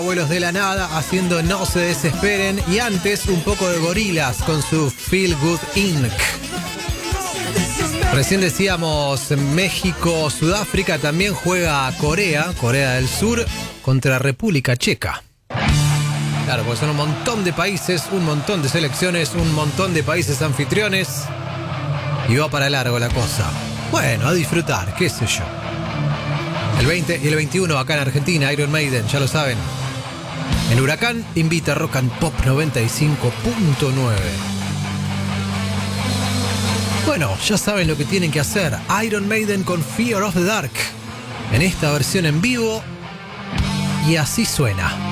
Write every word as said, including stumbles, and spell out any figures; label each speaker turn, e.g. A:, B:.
A: Abuelos de la Nada haciendo No se desesperen. Y antes un poco de Gorilas con su Feel Good incorporated. Recién decíamos México, Sudáfrica, también juega Corea, Corea del Sur contra República Checa. Claro, porque son un montón de países, un montón de selecciones, un montón de países anfitriones. Y va para largo la cosa. Bueno, a disfrutar, qué sé yo. El veinte y el veintiuno acá en Argentina, Iron Maiden, ya lo saben. El Huracán invita a Rock and Pop noventa y cinco punto nueve. Bueno, ya saben lo que tienen que hacer. Iron Maiden con Fear of the Dark. En esta versión en vivo. Y así suena.